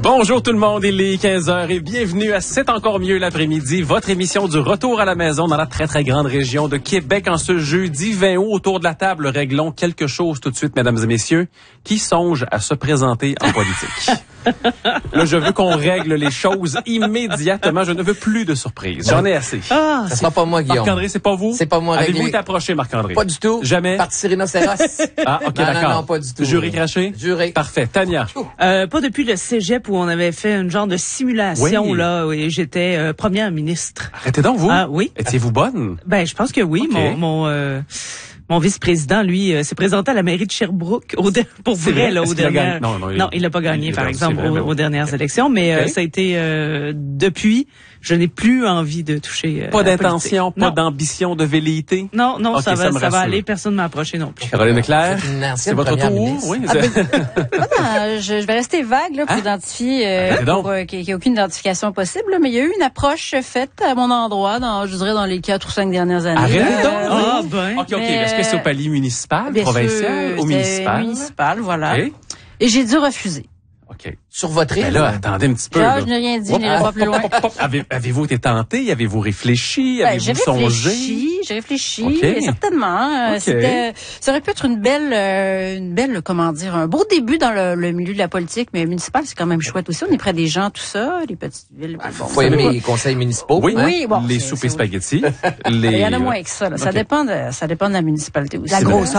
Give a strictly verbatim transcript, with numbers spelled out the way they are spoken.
Bonjour tout le monde, il est quinze heures et bienvenue à C'est encore mieux l'après-midi, votre émission du retour à la maison dans la très très grande région de Québec en ce jeudi vingt août. Autour de la table, réglons quelque chose tout de suite, mesdames et messieurs. Qui songe à se présenter en politique? Là, je veux qu'on règle les choses immédiatement. Je ne veux plus de surprises. J'en ai assez. Ah, ça sera pas moi, Guillaume. Marc-André, c'est pas vous? C'est pas moi. Avez-vous réglé. été approché, Marc-André? Pas du tout. Jamais? Parti rhinocéros. Ah, ok, non, d'accord. Non, non, pas du tout. Jury craché? Juré. Parfait. Tania? Euh, pas depuis le cégep où on avait fait une genre de simulation, Oui. là, et j'étais euh, première ministre. Arrêtez donc, vous? Ah, oui. Étiez-vous bonne? Ben, je pense que oui. Ok. Mon, mon, euh, mon vice-président, lui, euh, s'est présenté à la mairie de Sherbrooke au de- pour C'est vrai, vrai? là, Est-ce aux qu'il a dernières... gagné? Non, non, il- non, il l'a pas gagné, il a par gagné, exemple, c'est vrai, aux, mais oui. aux dernières élections, mais Ok. euh, ça a été... Euh, depuis, je n'ai plus envie de toucher euh, Pas à la d'intention, politique. pas Non. d'ambition, de velléité? Non, non, Ok, ça ça va, me ça va rassure. aller. Personne ne m'a approché non plus. Caroline Leclerc? C'est une ancienne C'est votre première tour? ministre. Oui. Ah, ben, je, je vais rester vague là, pour Hein? identifier, euh, Arrêtez donc. pour euh, qu'il n'y ait aucune identification possible. là, mais il y a eu une approche faite à mon endroit, dans, je dirais dans les quatre ou cinq dernières années. Arrêtez Euh, donc. Ah, oui. ben. OK, OK. Mais, Est-ce que c'est au palier municipal, Bien provincial sûr, ou c'était municipal? municipal, voilà. OK. Et j'ai dû refuser. OK. Sur votre île. Ben là, attendez un petit peu. Ah, là. je n'ai rien dit, je Hop, n'irai pas plus loin. hop, hop, hop. Avez- Avez-vous été tenté? Avez-vous réfléchi? Ben, j'ai Avez-vous songé? réfléchi, j'ai réfléchi, Ok. certainement. Euh, Ok. C'était, ça aurait pu être une belle, euh, une belle, comment dire, un beau début dans le, le milieu de la politique, mais municipal, c'est quand même chouette aussi. On est près des gens, tout ça, les petites villes. Bon, Faut ça aimer dépend. les conseils municipaux. Oui, hein? Oui, bon, les c'est- soupers c'est- spaghettis. les... Il y en a moins que ça. Là. Ça Ok. dépend de, ça dépend de la municipalité aussi. La grosseur.